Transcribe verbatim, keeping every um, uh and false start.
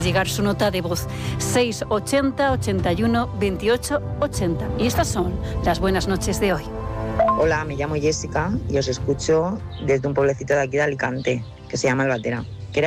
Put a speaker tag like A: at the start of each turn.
A: Llegar su nota de voz seis ochenta, ochenta y uno, veintiocho, ochenta. Y estas son las buenas noches de hoy.
B: Hola, me llamo Jessica y os escucho desde un pueblecito de aquí de Alicante, que se llama Albatera.